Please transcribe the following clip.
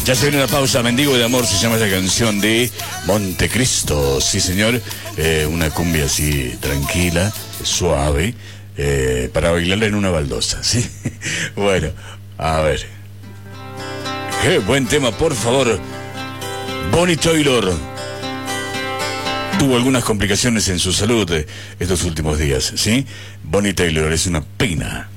Ya se viene la pausa. Mendigo de amor se llama esa canción de Montecristo. Sí, señor. Una cumbia así tranquila, suave, para bailarla en una baldosa, ¿sí? Bueno, a ver. Qué buen tema, por favor. Bonnie Taylor tuvo algunas complicaciones en su salud estos últimos días, ¿sí? Bonnie Taylor, es una pena.